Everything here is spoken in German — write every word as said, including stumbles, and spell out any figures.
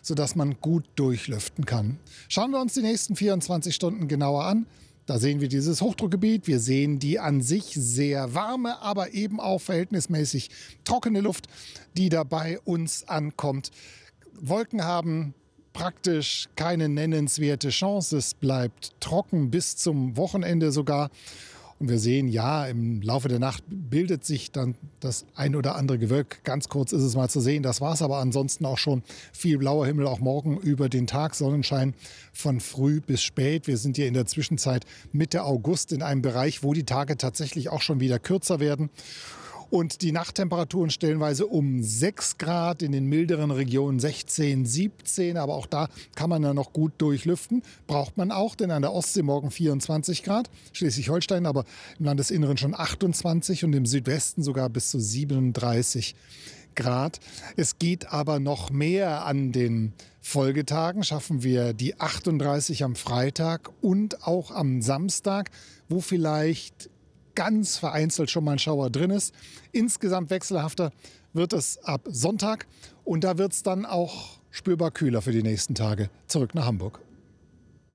sodass man gut durchlüften kann. Schauen wir uns die nächsten vierundzwanzig Stunden genauer an. Da sehen wir dieses Hochdruckgebiet, wir sehen die an sich sehr warme, aber eben auch verhältnismäßig trockene Luft, die da bei uns ankommt. Wolken haben praktisch keine nennenswerte Chance. Es bleibt trocken bis zum Wochenende sogar. Und wir sehen, ja, im Laufe der Nacht bildet sich dann das ein oder andere Gewölk. Ganz kurz ist es mal zu sehen. Das war es aber ansonsten auch schon. Viel blauer Himmel, auch morgen über den Tag. Sonnenschein von früh bis spät. Wir sind hier in der Zwischenzeit Mitte August in einem Bereich, wo die Tage tatsächlich auch schon wieder kürzer werden. Und die Nachttemperaturen stellenweise um sechs Grad, in den milderen Regionen sechzehn, siebzehn. Aber auch da kann man ja noch gut durchlüften. Braucht man auch, denn an der Ostsee morgen vierundzwanzig Grad. Schleswig-Holstein aber im Landesinneren schon achtundzwanzig und im Südwesten sogar bis zu siebenunddreißig Grad. Es geht aber noch mehr an den Folgetagen. Schaffen wir die achtunddreißig am Freitag und auch am Samstag, wo vielleicht ganz vereinzelt schon mal ein Schauer drin ist. Insgesamt wechselhafter wird es ab Sonntag und da wird es dann auch spürbar kühler für die nächsten Tage. Zurück nach Hamburg.